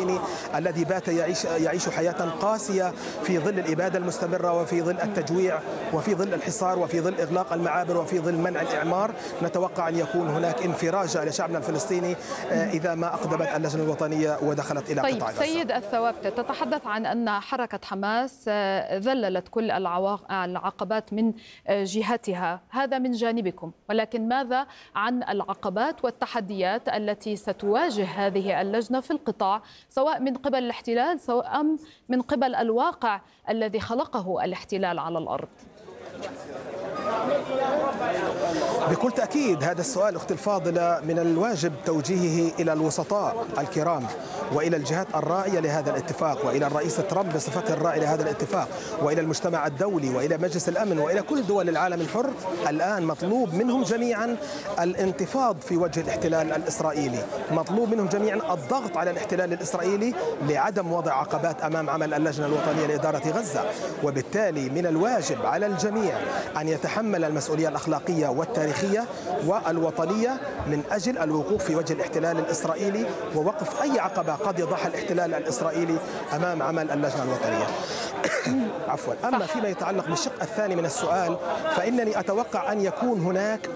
الفلسطيني الذي بات يعيش حياة قاسية في ظل الإبادة المستمرة وفي ظل التجويع وفي ظل الحصار وفي ظل إغلاق المعابر وفي ظل منع الإعمار. نتوقع أن يكون هناك انفراج على شعبنا الفلسطيني إذا ما أقدمت اللجنة الوطنية ودخلت إلى قطاع غزة. سيد الثوابت، تتحدث عن أن حركة حماس ذللت كل العقبات من جهتها، هذا من جانبكم، ولكن ماذا عن العقبات والتحديات التي ستواجه هذه اللجنة في القطاع، سواء من قبل الاحتلال سواء من قبل الواقع الذي خلقه الاحتلال على الأرض؟ بكل تأكيد هذا السؤال أختي الفاضلة من الواجب توجيهه إلى الوسطاء الكرام وإلى الجهات الراعية لهذا الاتفاق وإلى الرئيس ترامب بصفته الراعي لهذا الاتفاق وإلى المجتمع الدولي وإلى مجلس الأمن وإلى كل دول العالم الحر. الآن مطلوب منهم جميعا الانتفاض في وجه الاحتلال الإسرائيلي، مطلوب منهم جميعا الضغط على الاحتلال الإسرائيلي لعدم وضع عقبات أمام عمل اللجنة الوطنية لإدارة غزة. وبالتالي من الواجب على الجميع أن يتحمل المسؤولية الأخلاقية والتاريخية والوطنية من أجل الوقوف في وجه الاحتلال الإسرائيلي ووقف أي عقبة قد يضعها الاحتلال الإسرائيلي أمام عمل اللجنة الوطنية. عفوا. أما فيما يتعلق بالشق الثاني من السؤال فإنني أتوقع أن يكون هناك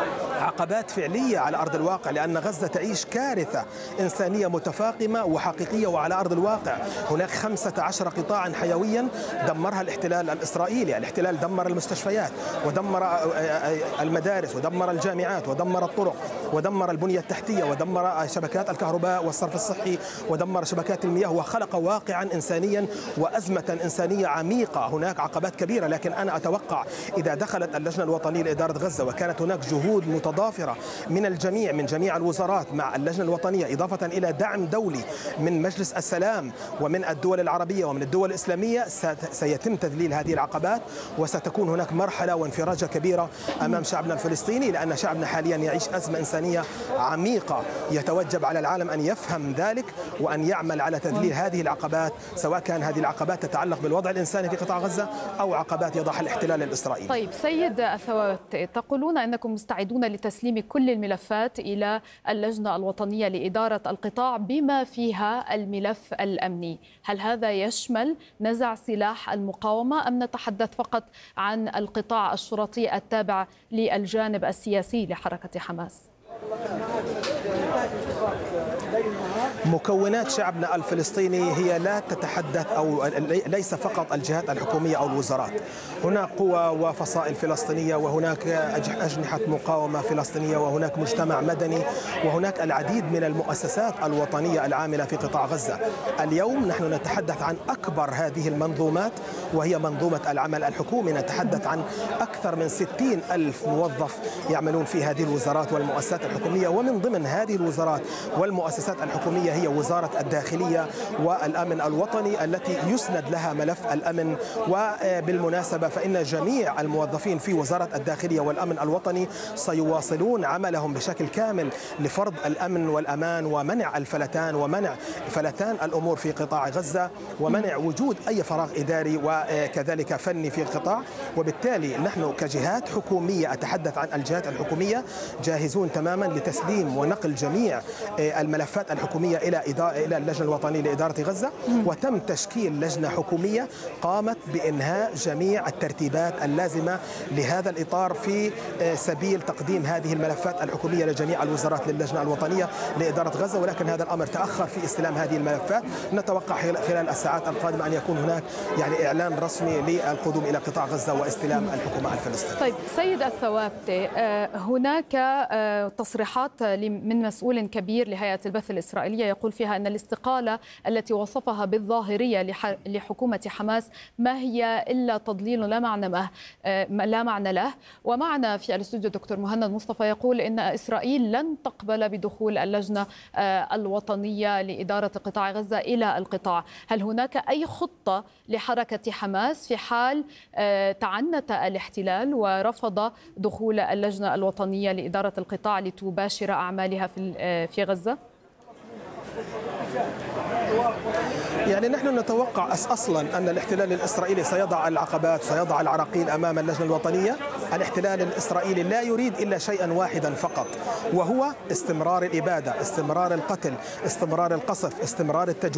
عقبات فعلية على أرض الواقع، لأن غزة تعيش كارثة إنسانية متفاقمة وحقيقية وعلى أرض الواقع. هناك 15 قطاعا حيويا دمرها الاحتلال الإسرائيلي. الاحتلال دمر المستشفيات ودمر المدارس ودمر الجامعات ودمر الطرق ودمر البنية التحتية ودمر شبكات الكهرباء والصرف الصحي ودمر شبكات المياه وخلق واقعا إنسانيا وأزمة إنسانية عميقة. هناك عقبات كبيرة، لكن أنا أتوقع إذا دخلت اللجنة الوطنية لإدارة غزة وكانت هناك جهود متضافرة من الجميع من جميع الوزارات مع اللجنة الوطنية إضافة إلى دعم دولي من مجلس السلام ومن الدول العربية ومن الدول الإسلامية، سيتم تذليل هذه العقبات وستكون هناك مرحلة وانفراجة كبيرة أمام شعبنا الفلسطيني، لأن شعبنا حاليا يعيش أزمة إنسانية عميقة. يتوجب على العالم أن يفهم ذلك وأن يعمل على تذليل هذه العقبات، سواء كان هذه العقبات تتعلق بالوضع الإنساني في قطاع غزة أو عقبات يضعها الاحتلال الإسرائيلي. طيب سيد الثوابت، تقولون أنكم مستعدون لتسليم كل الملفات إلى اللجنة الوطنية لإدارة القطاع بما فيها الملف الأمني، هل هذا يشمل نزع سلاح المقاومة أم نتحدث فقط عن القطاع الشرطي التابع للجانب السياسي لحركة حماس؟ مكونات شعبنا الفلسطيني هي لا تتحدث أو ليس فقط الجهات الحكومية أو الوزارات، هناك قوى وفصائل فلسطينية وهناك أجنحة مقاومة فلسطينية وهناك مجتمع مدني وهناك العديد من المؤسسات الوطنية العاملة في قطاع غزة. اليوم نحن نتحدث عن أكبر هذه المنظومات وهي منظومة العمل الحكومي، نتحدث عن أكثر من 60,000 موظف يعملون في هذه الوزارات والمؤسسات الحكومية، ومن ضمن هذه الوزارات والمؤسسات الحكومية هي وزارة الداخلية والأمن الوطني التي يسند لها ملف الأمن. وبالمناسبة فإن جميع الموظفين في وزارة الداخلية والأمن الوطني سيواصلون عملهم بشكل كامل لفرض الأمن والأمان ومنع الفلتان ومنع فلتان الأمور في قطاع غزة ومنع وجود أي فراغ إداري وكذلك فني في القطاع. وبالتالي نحن كجهات حكومية، أتحدث عن الجهات الحكومية، جاهزون تماما لتسليم ونقل جميع الملفات الحكومية إلى اللجنة الوطنية لإدارة غزة. وتم تشكيل لجنة حكومية قامت بإنهاء جميع الترتيبات اللازمة لهذا الإطار في سبيل تقديم هذه الملفات الحكومية لجميع الوزارات للجنة الوطنية لإدارة غزة، ولكن هذا الأمر تأخر في استلام هذه الملفات. نتوقع خلال الساعات القادمة أن يكون هناك إعلان رسمي للقدوم إلى قطاع غزة واستلام الحكومة الفلسطينية. طيب سيد الثوابت، هناك تصريحات من مسؤول كبير لهيئة البث الإسرائيلية يقول فيها أن الاستقالة التي وصفها بالظاهرية لحكومة حماس ما هي إلا تضليل لا معنى له. ومعنا في الاستوديو دكتور مهند مصطفى يقول إن إسرائيل لن تقبل بدخول اللجنة الوطنية لإدارة قطاع غزة إلى القطاع. هل هناك أي خطة لحركة حماس في حال تعنت الاحتلال ورفض دخول اللجنة الوطنية لإدارة القطاع لتباشر أعمالها في غزة؟ نحن نتوقع أصلا أن الاحتلال الإسرائيلي سيضع العقبات، سيضع العراقيل أمام اللجنة الوطنية. الاحتلال الإسرائيلي لا يريد إلا شيئا واحدا فقط، وهو استمرار الإبادة، استمرار القتل، استمرار القصف، استمرار التجويع.